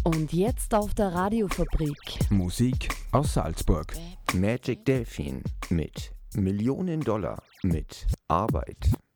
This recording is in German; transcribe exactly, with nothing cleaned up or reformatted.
Und jetzt auf der Radiofabrik. Musik aus Salzburg. Magic Delfin mit Millionen Dollar mit Arbeit.